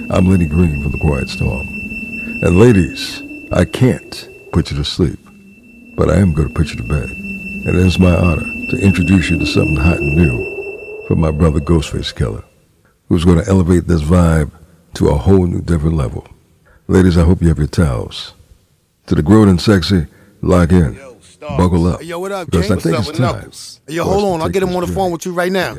I'm Lenny Green from The Quiet Storm. And ladies, I can't put you to sleep, but I am going to put you to bed. And it is my honor to introduce you to something hot and new from my brother Ghostface Killah, who's going to elevate this vibe to a whole new different level. Ladies, I hope you have your towels. To the grown and sexy, lock in. Buckle up. Yo, what up, because King? I think What's it's up with time. Knuckles? Yo, hold on. I'll get him on the phone with you right now.